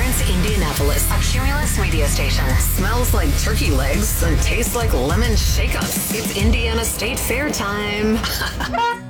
Represents Indianapolis, a Cumulus media station. Smells like turkey legs and tastes like lemon shake-ups. It's Indiana State Fair time.